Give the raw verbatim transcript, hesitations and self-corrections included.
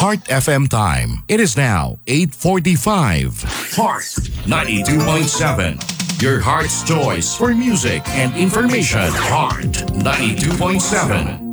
Heart F M time. It is now eight forty-five. Heart ninety-two point seven. Your heart's choice for music and information. Heart ninety-two point seven.